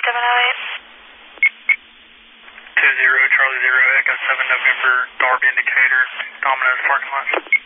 20 Charlie 0 Echo 7 November, Darby indicator, Domino's parking lot.